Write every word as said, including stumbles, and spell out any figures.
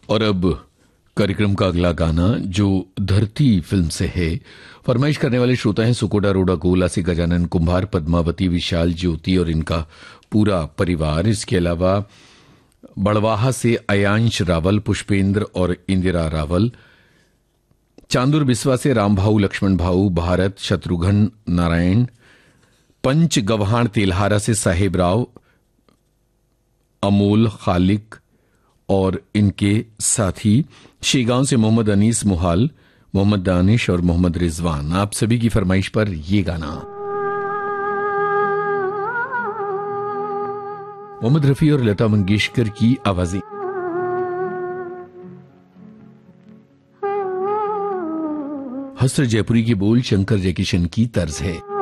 और अब कार्यक्रम का अगला गाना जो धरती फिल्म से है। फरमाइश करने वाले श्रोता हैं सुकोडा रोडा गोला से गजानन कुंभार, पद्मावती, विशाल, ज्योति और इनका पूरा परिवार। इसके अलावा बड़वाहा से अयांश रावल, पुष्पेंद्र और इंदिरा रावल, चांदुर बिस्वा से राम भाऊ, लक्ष्मण भाऊ, भारत, शत्रुघ्न, नारायण, पंच गव्हाण तेल्हारा से साहेब राव, अमोल, खालिक और इनके साथी, शेगांव से मोहम्मद अनीस मुहाल, मोहम्मद दानिश और मोहम्मद रिजवान। आप सभी की फरमाइश पर ये गाना मोहम्मद रफी और लता मंगेशकर की आवाजें। हसर जयपुरी के बोल शंकर जयकिशन की तर्ज है।